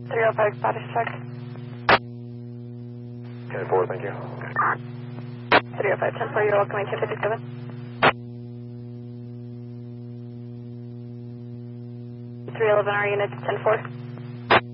305 status check. 10-4, thank you. 305, 10-4, you're welcome, 1857. 311, our units, 10-4.